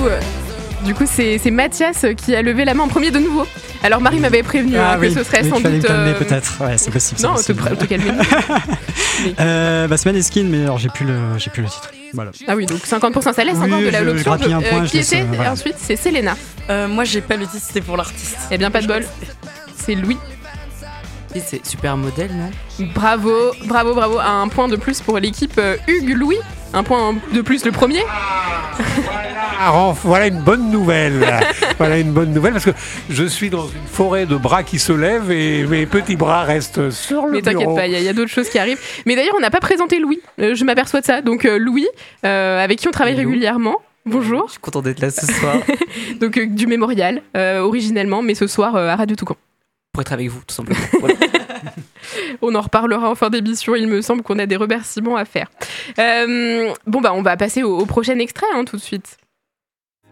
Du coup, c'est Mathias qui a levé la main en premier de nouveau. Alors Marie m'avait prévenu que ce serait sans doute... me calmer peut-être, ouais, c'est possible. Non, te calmer. C'est Maneskin, mais alors j'ai plus le titre. Voilà. Ah oui, donc 50%, ça laisse encore de la l'option. Qui était voilà. Ensuite, c'est Selena. Moi, j'ai pas le titre, c'était pour l'artiste. Eh bien, pas de bol. C'est Louis. Et c'est Supermodel, non ? Bravo. Un point de plus pour l'équipe Hugues Louis. Un point de plus le premier. Voilà une bonne nouvelle. Parce que je suis dans une forêt de bras qui se lèvent et mes petits bras restent sur le bureau. Mais t'inquiète pas, il y a d'autres choses qui arrivent. Mais d'ailleurs, on n'a pas présenté Louis. Je m'aperçois de ça. Donc Louis, avec qui on travaille régulièrement. Bonjour. Je suis content d'être là ce soir. Donc du Mémorial, originellement, mais ce soir à Radio Toucan. Pour être avec vous, tout simplement. Voilà. On en reparlera en fin d'émission, il me semble qu'on a des remerciements à faire. On va passer au prochain extrait tout de suite.